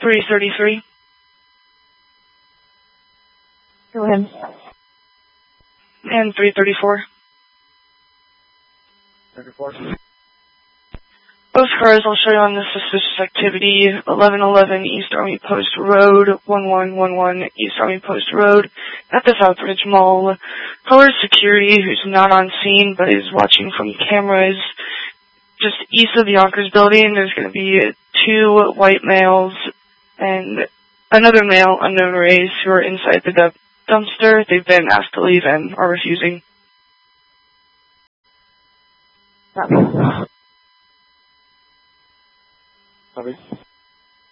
333. Go ahead. And 334. 34. Both cars I'll show you on this suspicious activity. 1111 East Army Post Road, 1111 East Army Post Road, at the Southridge Mall. Color security, who's not on scene but is watching from cameras. Just east of the Yonkers building, there's going to be 2 white males and another male, unknown race, who are inside the dumpster. They've been asked to leave and are refusing. Copy.